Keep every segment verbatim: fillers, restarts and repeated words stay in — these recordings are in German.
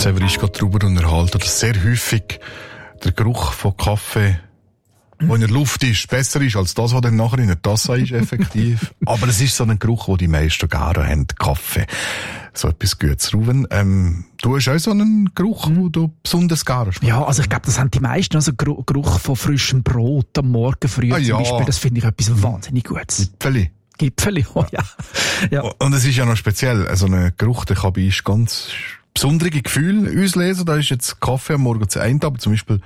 Severischka Truber und Erhalter, dass sehr häufig der Geruch von Kaffee, der in der Luft ist, besser ist als das, was dann nachher in der Tasse ist, effektiv. Aber es ist so ein Geruch, den die meisten gerne haben, Kaffee. So etwas Gutes. Ruben, ähm, du hast auch so einen Geruch, den du besonders gerne schmeckst. Ja, also ich glaube, das haben die meisten. Also Geruch von frischem Brot am Morgen früh ah, zum ja. Beispiel, das finde ich etwas wahnsinnig Gutes. Gipfeli. Gipfeli, oh ja. ja. Und es ist ja noch speziell, also ein Geruch, der kann bei uns ganz besondere Gefühle auslesen. Da ist jetzt Kaffee am Morgen zu einem, aber zum Beispiel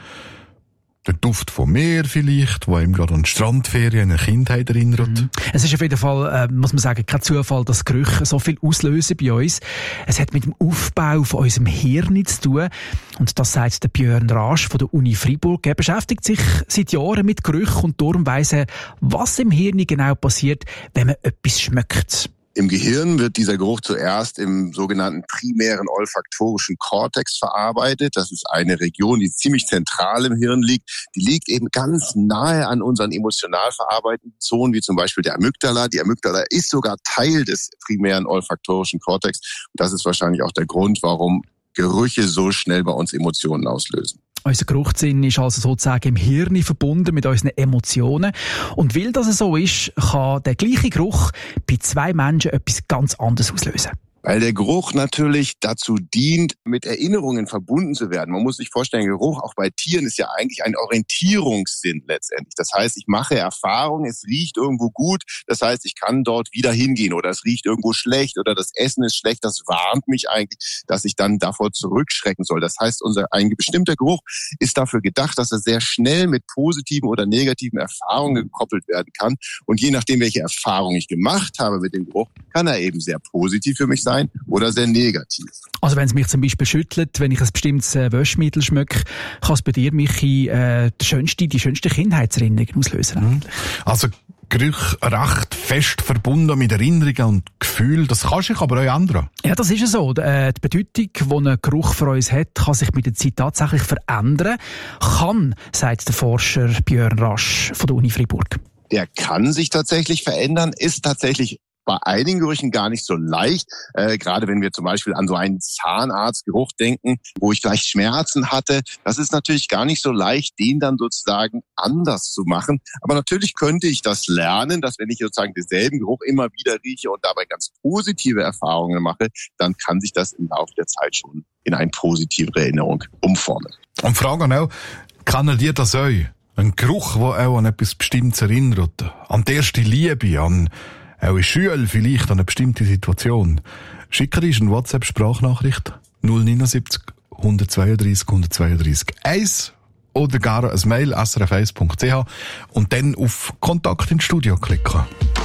der Duft vom Meer vielleicht, wo ihm gerade an Strandferien, eine Kindheit erinnert. Mhm. Es ist auf jeden Fall, äh, muss man sagen, kein Zufall, dass Gerüche so viel auslösen bei uns. Es hat mit dem Aufbau von unserem Hirn zu tun. Und das sagt der Björn Rasch von der Uni Freiburg. Er beschäftigt sich seit Jahren mit Gerüchen und darum weiss er, was im Hirn genau passiert, wenn man etwas schmeckt. Im Gehirn wird dieser Geruch zuerst im sogenannten primären olfaktorischen Kortex verarbeitet. Das ist eine Region, die ziemlich zentral im Hirn liegt. Die liegt eben ganz nahe an unseren emotional verarbeitenden Zonen, wie zum Beispiel der Amygdala. Die Amygdala ist sogar Teil des primären olfaktorischen Kortex. Und das ist wahrscheinlich auch der Grund, warum Gerüche so schnell bei uns Emotionen auslösen. Unser Geruchssinn ist also sozusagen im Hirn verbunden mit unseren Emotionen. Und weil das so ist, kann der gleiche Geruch bei zwei Menschen etwas ganz anderes auslösen. Weil der Geruch natürlich dazu dient, mit Erinnerungen verbunden zu werden. Man muss sich vorstellen, Geruch auch bei Tieren ist ja eigentlich ein Orientierungssinn letztendlich. Das heißt, ich mache Erfahrungen, es riecht irgendwo gut, das heißt, ich kann dort wieder hingehen oder es riecht irgendwo schlecht oder das Essen ist schlecht, das warnt mich eigentlich, dass ich dann davor zurückschrecken soll. Das heißt, unser ein bestimmter Geruch ist dafür gedacht, dass er sehr schnell mit positiven oder negativen Erfahrungen gekoppelt werden kann. Und je nachdem, welche Erfahrung ich gemacht habe mit dem Geruch, kann er eben sehr positiv für mich sein oder sehr negativ. Also wenn es mich zum Beispiel schüttelt, wenn ich ein bestimmtes äh, Waschmittel schmecke, kann es bei dir mich äh, die schönste, die schönste Kindheitserinnerung auslösen. Mhm. Also Gerüche recht fest verbunden mit Erinnerungen und Gefühlen, das kann sich aber auch ändern. Ja, das ist ja so. Die Bedeutung, die ein Geruch für uns hat, kann sich mit der Zeit tatsächlich verändern. Kann, sagt der Forscher Björn Rasch von der Uni Freiburg. Der kann sich tatsächlich verändern, ist tatsächlich bei einigen Gerüchen gar nicht so leicht, äh, gerade wenn wir zum Beispiel an so einen Zahnarztgeruch denken, wo ich vielleicht Schmerzen hatte. Das ist natürlich gar nicht so leicht, den dann sozusagen anders zu machen. Aber natürlich könnte ich das lernen, dass wenn ich sozusagen denselben Geruch immer wieder rieche und dabei ganz positive Erfahrungen mache, dann kann sich das im Laufe der Zeit schon in eine positive Erinnerung umformen. Und Frage auch, kann er dir das auch? Ein Geruch, der auch an etwas Bestimmtes erinnert, an die erste Liebe, an auch in Schule vielleicht an eine bestimmte Situation. Schicker ist eine WhatsApp-Sprachnachricht null neunundsiebzig, hundertzweiunddreissig, hundertzweiunddreissig eins oder gar ein Mail s r f eins punkt c h und dann auf Kontakt ins Studio klicken.